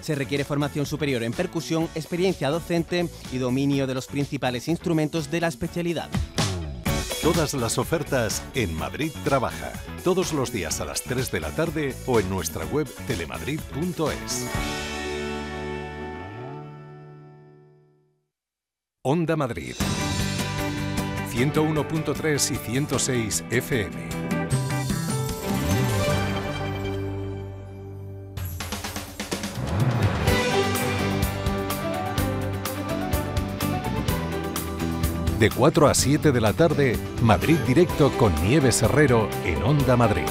Se requiere formación superior en percusión, experiencia docente y dominio de los principales instrumentos de la especialidad. Todas las ofertas en Madrid Trabaja. Todos los días a las 3 de la tarde o en nuestra web telemadrid.es. Onda Madrid. 101.3 y 106 FM. De 4 a 7 de la tarde, Madrid Directo con Nieves Herrero en Onda Madrid.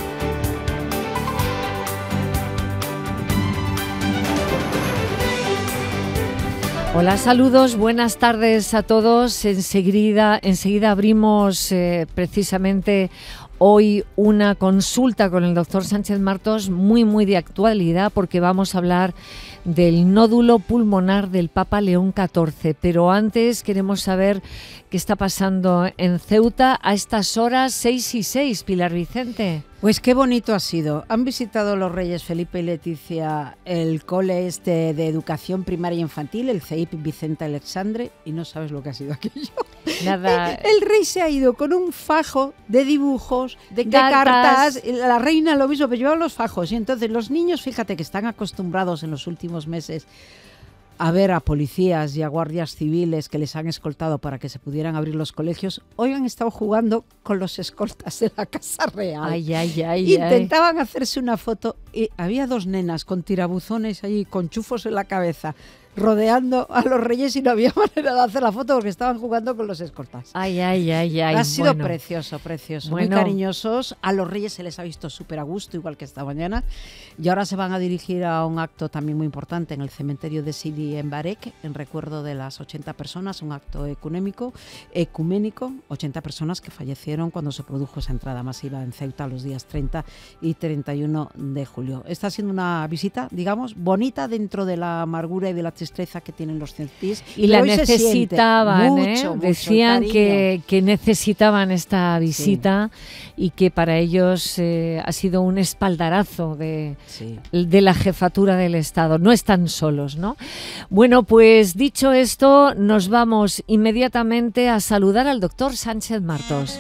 Hola, saludos, buenas tardes a todos. Enseguida abrimos precisamente hoy una consulta con el doctor Sánchez Martos muy de actualidad, porque vamos a hablar del nódulo pulmonar del Papa León XIV. Pero antes queremos saber qué está pasando en Ceuta a estas horas 6:06, Pilar Vicente. Pues qué bonito ha sido. Han visitado los Reyes Felipe y Leticia el cole de educación primaria e infantil, el CEIP Vicente Alexandre, y no sabes lo que ha sido aquello. Nada. El rey se ha ido con un fajo de dibujos, de cartas, la reina lo mismo, pero llevaba los fajos. Y entonces los niños, fíjate que están acostumbrados en los últimos meses a ver a policías y a guardias civiles que les han escoltado para que se pudieran abrir los colegios. Hoy han estado jugando con los escoltas de la Casa Real. Intentaban hacerse una foto y había dos nenas con tirabuzones allí, con chufos en la cabeza, rodeando a los reyes, y no había manera de hacer la foto porque estaban jugando con los escoltas. Ha sido precioso. Muy cariñosos. A los reyes se les ha visto súper a gusto, igual que esta mañana. Y ahora se van a dirigir a un acto también muy importante en el cementerio de Sidi en Barek, en recuerdo de las 80 personas, un acto ecuménico, 80 personas que fallecieron cuando se produjo esa entrada masiva en Ceuta los días 30 y 31 de julio. Está siendo una visita, digamos, bonita dentro de la amargura y de la tristeza que tienen los celtís. Y la necesitaban, mucho, decían que necesitaban esta visita, y que para ellos ha sido un espaldarazo de la jefatura del Estado. No están solos, ¿no? Bueno, pues dicho esto, nos vamos inmediatamente a saludar al doctor Sánchez Martos.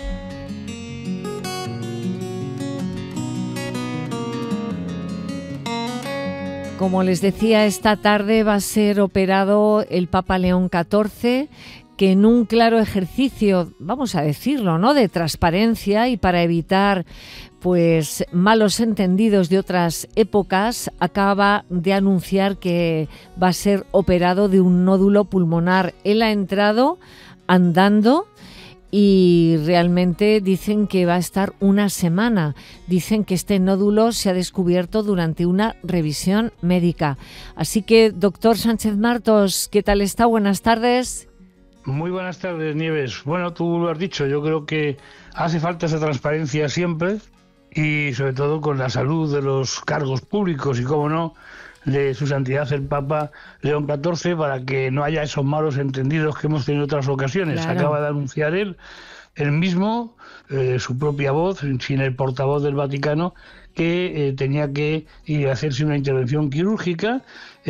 Como les decía, esta tarde va a ser operado el Papa León XIV, que en un claro ejercicio, vamos a decirlo, ¿no?, de transparencia y para evitar pues malos entendidos de otras épocas, acaba de anunciar que va a ser operado de un nódulo pulmonar. Él ha entrado andando y realmente dicen que va a estar una semana. Dicen que este nódulo se ha descubierto durante una revisión médica. Así que, doctor Sánchez Martos, ¿qué tal está? Buenas tardes. Muy buenas tardes, Nieves. Bueno, tú lo has dicho, yo creo que hace falta esa transparencia siempre, y sobre todo con la salud de los cargos públicos y, cómo no, de su santidad el Papa León XIV, para que no haya esos malos entendidos que hemos tenido en otras ocasiones. Claro. Acaba de anunciar él mismo, su propia voz, sin el portavoz del Vaticano, que tenía que ir a hacerse una intervención quirúrgica.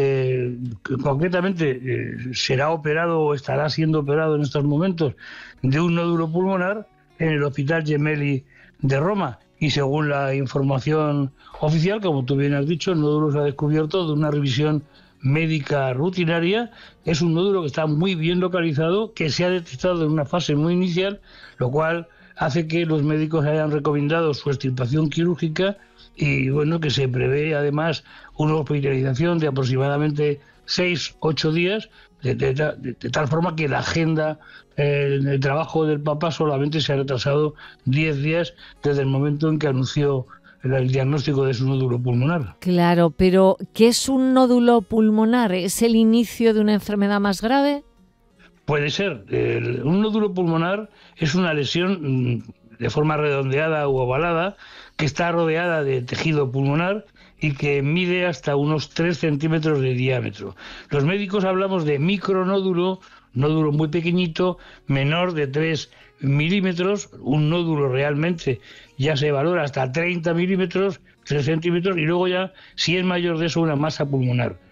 Concretamente será operado o estará siendo operado en estos momentos de un nódulo pulmonar en el Hospital Gemelli de Roma. Y según la información oficial, como tú bien has dicho, el nódulo se ha descubierto de una revisión médica rutinaria. Es un nódulo que está muy bien localizado, que se ha detectado en una fase muy inicial, lo cual hace que los médicos hayan recomendado su extirpación quirúrgica, y bueno, que se prevé además una hospitalización de aproximadamente 6-8 días, de tal forma que la agenda en el trabajo del Papa solamente se ha retrasado 10 días desde el momento en que anunció el diagnóstico de su nódulo pulmonar. Claro, pero ¿qué es un nódulo pulmonar? ¿Es el inicio de una enfermedad más grave? Puede ser. Un nódulo pulmonar es una lesión de forma redondeada u ovalada que está rodeada de tejido pulmonar y que mide hasta unos 3 centímetros de diámetro. Los médicos hablamos de micronódulo, nódulo muy pequeñito, menor de 3 milímetros. Un nódulo realmente ya se valora hasta 30 milímetros, 3 centímetros, y luego ya, si es mayor de eso, una masa pulmonar.